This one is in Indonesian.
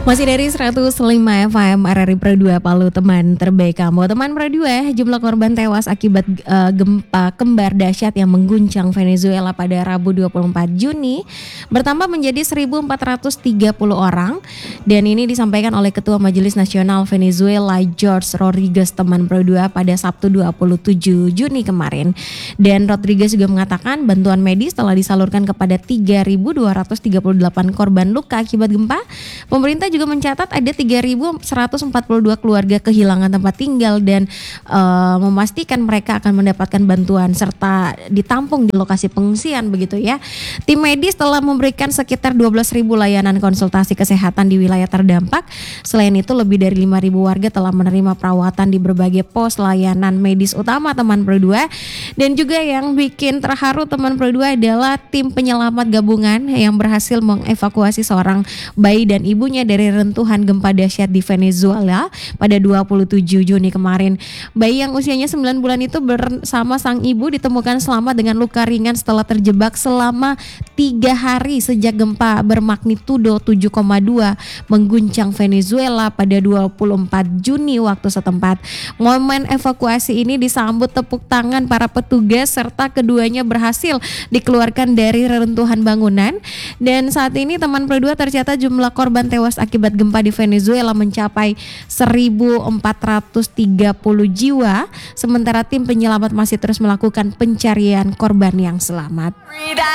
Masih dari 105 FM RRI Pro 2 Palu, teman terbaik kamu. Teman Pro 2, jumlah korban tewas akibat gempa kembar dahsyat yang mengguncang Venezuela pada Rabu 24 Juni bertambah menjadi 1.430 orang, dan ini disampaikan oleh Ketua Majelis Nasional Venezuela Jorge Rodriguez, teman Pro 2, pada Sabtu 27 Juni kemarin. Dan Rodriguez juga mengatakan bantuan medis telah disalurkan kepada 3.238 korban luka akibat gempa. Pemerintah juga mencatat ada 3.142 keluarga kehilangan tempat tinggal dan memastikan mereka akan mendapatkan bantuan serta ditampung di lokasi pengungsian begitu ya. Tim medis telah memberikan sekitar 12.000 layanan konsultasi kesehatan di wilayah terdampak. Selain itu lebih dari 5.000 warga telah menerima perawatan di berbagai pos layanan medis utama, teman Pro 2. Dan juga yang bikin terharu, teman Pro 2, adalah tim penyelamat gabungan yang berhasil mengevakuasi seorang bayi dan ibunya dari rentuhan gempa dahsyat di Venezuela pada 27 Juni kemarin. Bayi yang usianya 9 bulan itu bersama sang ibu ditemukan selamat dengan luka ringan setelah terjebak selama 3 hari sejak gempa bermagnitudo 7,2 mengguncang Venezuela pada 24 Juni waktu setempat. Momen evakuasi ini disambut tepuk tangan para petugas serta keduanya berhasil dikeluarkan dari reruntuhan bangunan. Dan saat ini, teman Pro 2, tercatat jumlah korban tewas akibat gempa di Venezuela mencapai 1.430 jiwa, sementara tim penyelamat masih terus melakukan pencarian korban yang selamat.